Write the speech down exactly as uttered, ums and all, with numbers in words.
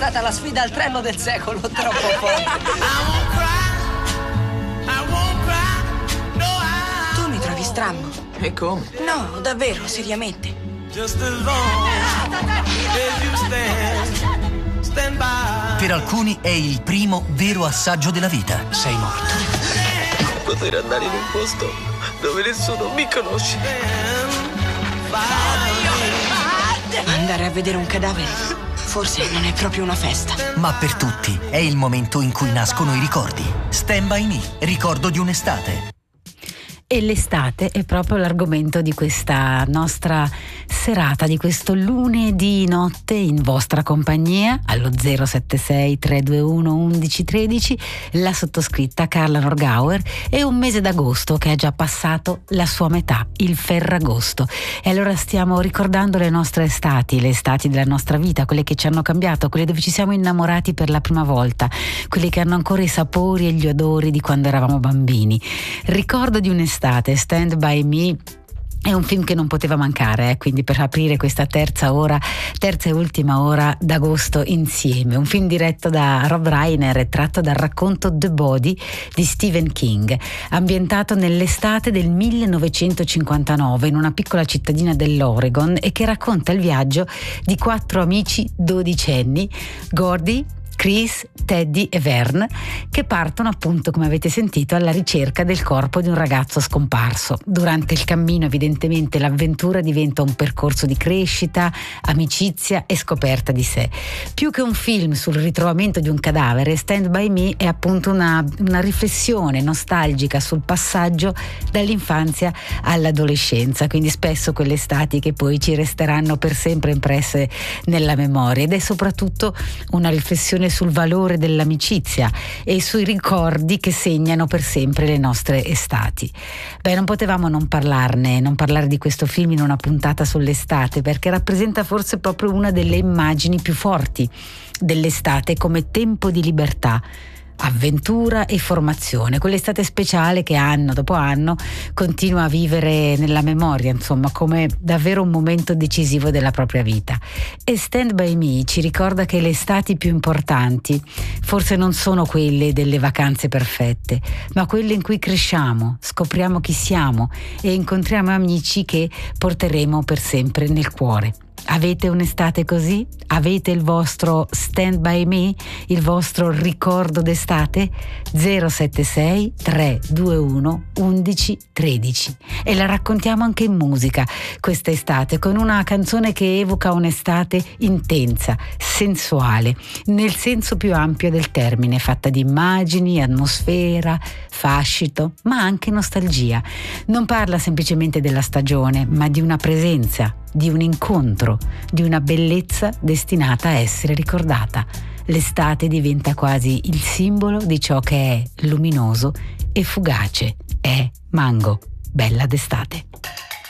stata la sfida al treno del secolo, troppo forte. Tu mi trovi strambo. E come? No, davvero, seriamente. Per alcuni è il primo vero assaggio della vita. Sei morto. Poter andare in un posto dove nessuno mi conosce. Andare a vedere un cadavere forse non è proprio una festa. Ma per tutti è il momento in cui nascono i ricordi. Stand By Me, ricordo di un'estate. E l'estate è proprio l'argomento di questa nostra serata, di questo lunedì notte in vostra compagnia allo zero sette sei tre due uno undici tredici, la sottoscritta Carla Norgauer, e un mese d'agosto che è già passato la sua metà, il Ferragosto. E allora stiamo ricordando le nostre estati, le estati della nostra vita, quelle che ci hanno cambiato, quelle dove ci siamo innamorati per la prima volta, quelle che hanno ancora i sapori e gli odori di quando eravamo bambini. Ricordo di un'estate. Stand By Me è un film che non poteva mancare, eh? Quindi per aprire questa terza ora, terza e ultima ora d'agosto insieme. Un film diretto da Rob Reiner e tratto dal racconto The Body di Stephen King, ambientato nell'estate del millenovecentocinquantanove in una piccola cittadina dell'Oregon, e che racconta il viaggio di quattro amici dodicenni, Gordy, Chris, Teddy e Vern, che partono appunto, come avete sentito, alla ricerca del corpo di un ragazzo scomparso. Durante il cammino evidentemente l'avventura diventa un percorso di crescita, amicizia e scoperta di sé. Più che un film sul ritrovamento di un cadavere, Stand By Me è appunto una, una riflessione nostalgica sul passaggio dall'infanzia all'adolescenza, quindi spesso quelle estati che poi ci resteranno per sempre impresse nella memoria, ed è soprattutto una riflessione sul valore dell'amicizia e sui ricordi che segnano per sempre le nostre estati. Beh, non potevamo non parlarne, non parlare di questo film in una puntata sull'estate, perché rappresenta forse proprio una delle immagini più forti dell'estate come tempo di libertà, avventura e formazione, quell'estate speciale che anno dopo anno continua a vivere nella memoria, insomma, come davvero un momento decisivo della propria vita. E Stand By Me ci ricorda che le estati più importanti forse non sono quelle delle vacanze perfette, ma quelle in cui cresciamo, scopriamo chi siamo e incontriamo amici che porteremo per sempre nel cuore. Avete un'estate così? Avete il vostro Stand By Me? Il vostro ricordo d'estate? zero sette sei tre due uno undici tredici. E la raccontiamo anche in musica questa estate, con una canzone che evoca un'estate intensa, sensuale, nel senso più ampio del termine, fatta di immagini, atmosfera, fascito, ma anche nostalgia. Non parla semplicemente della stagione, ma di una presenza, di un incontro, di una bellezza destinata a essere ricordata. L'estate diventa quasi il simbolo di ciò che è luminoso e fugace. È Mango, bella d'estate.